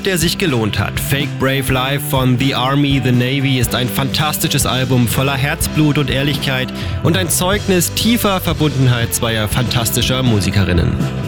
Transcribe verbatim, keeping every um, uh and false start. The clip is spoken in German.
der sich gelohnt hat. Fake Brave Life von The Army, The Navy ist ein fantastisches Album voller Herzblut und Ehrlichkeit und ein Zeugnis tiefer Verbundenheit zweier fantastischer Musikerinnen.